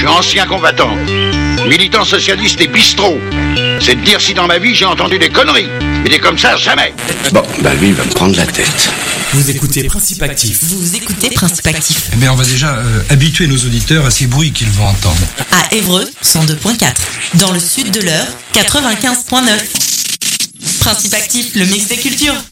ancien combattant, militant socialiste et bistrot. C'est de dire si dans ma vie j'ai entendu des conneries. Mais des comme ça, jamais. Bon, bah lui, il va me prendre la tête. Vous écoutez Principe Actif. Vous écoutez Principe Actif. Eh bien, on va déjà habituer nos auditeurs à ces bruits qu'ils vont entendre. À Évreux, 102.4. Dans le sud de l'Eure, 95.9. Principe Actif, le mix des cultures.